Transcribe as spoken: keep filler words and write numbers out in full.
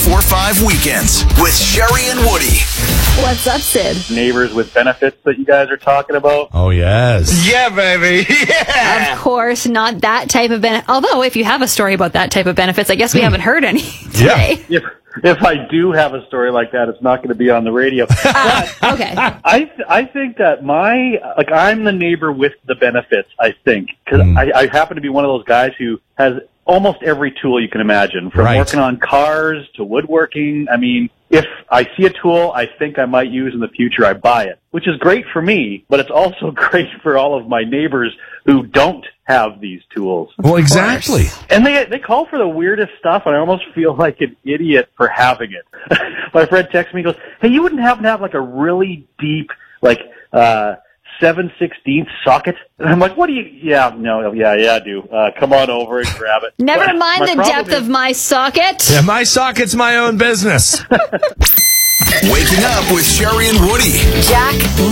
ninety-four point five Weekends with Sherry and Woody. What's up, Sid? Neighbors with benefits that you guys are talking about. Oh, yes. Yeah, baby. Yeah. Of course, not that type of benefit. Although, if you have a story about that type of benefits, I guess we haven't heard any today. If if I do have a story like that, it's not going to be on the radio. Uh, okay. I th- I think that my like I'm the neighbor with the benefits. I think because Mm. I, I happen to be one of those guys who has almost every tool you can imagine, from Right. working on cars to woodworking. I mean, if I see a tool I think I might use in the future, I buy it, which is great for me, but it's also great for all of my neighbors who don't have these tools. Well, exactly. And they they call for the weirdest stuff, and I almost feel like an idiot for having it. My friend texts me and goes, hey, you wouldn't happen to have like a really deep, like, uh, seven sixteenths socket? And I'm like, what do you, yeah, no, yeah, yeah, I do. Uh, come on over and grab it. Never But mind my the problem depth is- of my socket. Yeah, my socket's my own business. Waking up with Sherry and Woody. Jack